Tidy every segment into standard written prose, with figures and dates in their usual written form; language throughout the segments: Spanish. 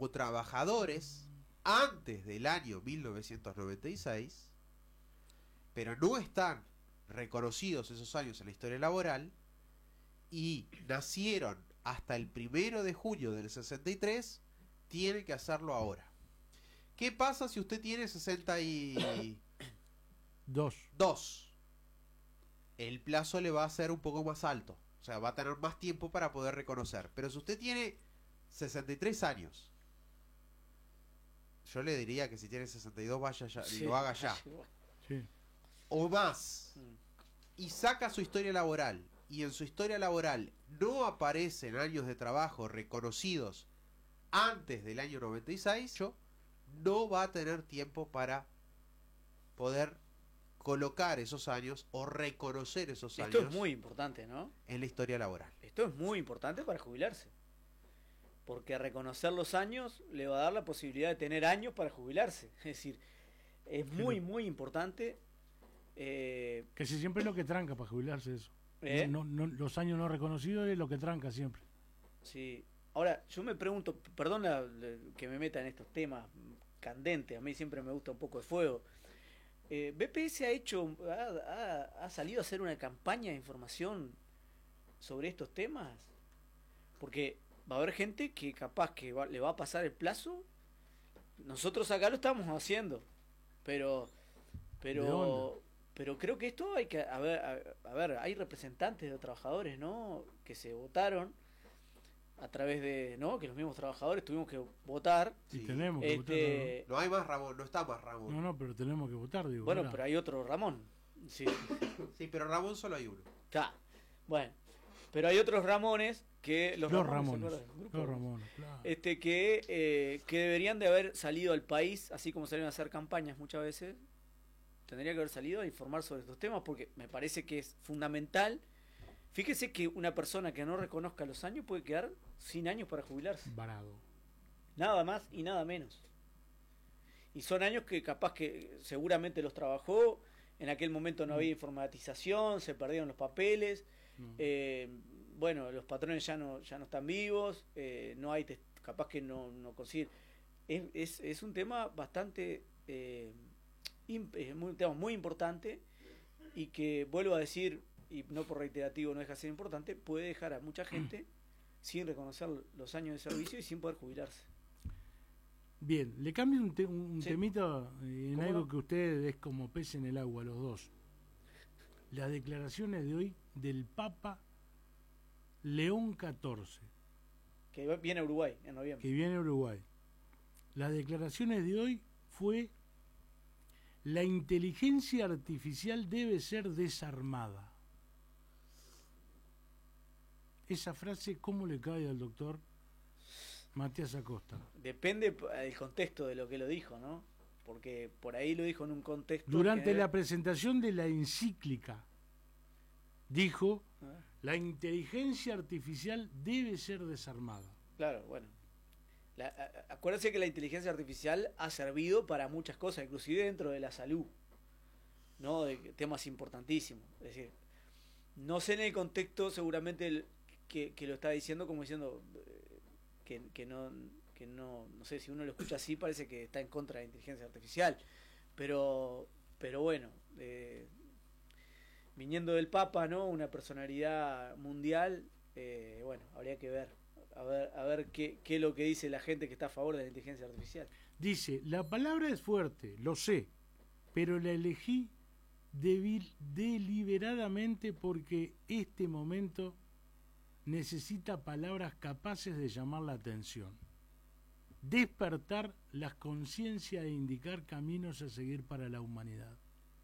como trabajadores antes del año 1996, pero no están reconocidos esos años en la historia laboral y nacieron hasta el 1 de junio del 63, tienen que hacerlo ahora. ¿Qué pasa si usted tiene 62? El plazo le va a ser un poco más alto, o sea, va a tener más tiempo para poder reconocer. Pero si usted tiene 63 años, yo le diría que si tiene 62 vaya ya, sí, lo haga ya. Sí. O más. Y saca su historia laboral, y en su historia laboral no aparecen años de trabajo reconocidos antes del año 96, no va a tener tiempo para poder colocar esos años o reconocer esos años. Esto es muy importante, ¿no? En la historia laboral. Esto es muy importante para jubilarse. Porque reconocer los años le va a dar la posibilidad de tener años para jubilarse. Es decir, es muy, muy importante. Que si siempre es lo que tranca para jubilarse eso. No, los años no reconocidos es lo que tranca siempre. Sí. Ahora, yo me pregunto, perdón que me meta en estos temas candentes, a mí siempre me gusta un poco de fuego. BPS ha salido a hacer una campaña de información sobre estos temas, porque va a haber gente que capaz que le va a pasar el plazo. Nosotros acá lo estamos haciendo, pero creo que esto hay que a ver, hay representantes de trabajadores, ¿no?, que se votaron a través de, ¿no?, que los mismos trabajadores tuvimos que votar. Sí, tenemos que votar, ¿no? No hay más Ramón, no está más Ramón. No, pero tenemos que votar, digo. Bueno, pero hay otro Ramón. Sí. Sí, pero Ramón solo hay uno. Está. Bueno, pero hay otros Ramones que los Ramones, claro. Que deberían de haber salido al país, así como salieron a hacer campañas muchas veces. Tendría que haber salido a informar sobre estos temas, porque me parece que es fundamental. Fíjese que una persona que no reconozca los años puede quedar sin años para jubilarse. Varado. Nada más y nada menos. Y son años que capaz que seguramente los trabajó. En aquel momento no había informatización, se perdieron los papeles. Bueno, los patrones ya no están vivos. No hay capaz que no consiguen. Es un tema bastante un tema muy importante, y que, vuelvo a decir, y no por reiterativo, no deja de ser importante, puede dejar a mucha gente sin reconocer los años de servicio y sin poder jubilarse. Bien, le cambio un Sí. temita en algo no? que usted es como pez en el agua, los dos. Las declaraciones de hoy del Papa León XIV. Que viene a Uruguay en noviembre. Que viene a Uruguay. Las declaraciones de hoy fue: la inteligencia artificial debe ser desarmada. Esa frase, ¿cómo le cae al doctor Matías Acosta? Depende del contexto de lo que lo dijo, ¿no? Porque por ahí lo dijo en un contexto... Durante la presentación de la encíclica, dijo: la inteligencia artificial debe ser desarmada. Claro, bueno. Acuérdense que la inteligencia artificial ha servido para muchas cosas, inclusive dentro de la salud, ¿no? De temas importantísimos. Es decir, no sé en el contexto, seguramente que lo está diciendo como diciendo que no sé, si uno lo escucha así parece que está en contra de la inteligencia artificial, pero bueno, viniendo del Papa, ¿no?, una personalidad mundial, bueno, habría que ver a ver qué es lo que dice la gente que está a favor de la inteligencia artificial. Dice: la palabra es fuerte, lo sé, pero la elegí deliberadamente porque este momento necesita palabras capaces de llamar la atención, despertar las conciencias e indicar caminos a seguir para la humanidad.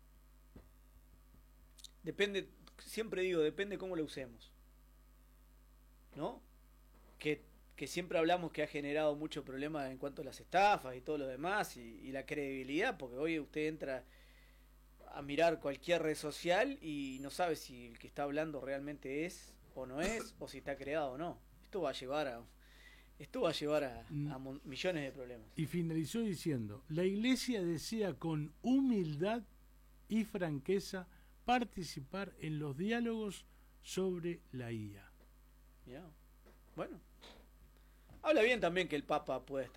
Depende, siempre digo, depende cómo lo usemos, ¿no? Que siempre hablamos que ha generado mucho problema en cuanto a las estafas y todo lo demás, y la credibilidad, porque hoy usted entra a mirar cualquier red social y no sabe si el que está hablando realmente es o no es, o si está creado o no. Esto va a llevar a millones de problemas. Y finalizó diciendo: la Iglesia desea con humildad y franqueza participar en los diálogos sobre la IA. Ya. Bueno, habla bien también que el Papa pueda estar